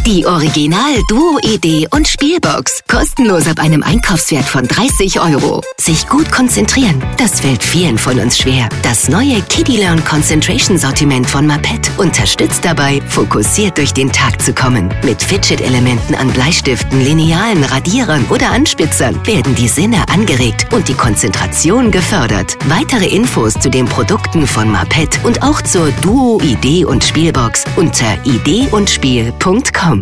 Die Original Duo Idee und Spielbox. Kostenlos ab einem Einkaufswert von 30 €. Sich gut konzentrieren, das fällt vielen von uns schwer. Das neue Kiddie Learn Concentration Sortiment von Maped unterstützt dabei, fokussiert durch den Tag zu kommen. Mit Fidget-Elementen an Bleistiften, Linealen, Radierern oder Anspitzern werden die Sinne angeregt und die Konzentration gefördert. Weitere Infos zu den Produkten von Maped und auch zur Duo Idee und Spielbox unter ideeundspiel.com.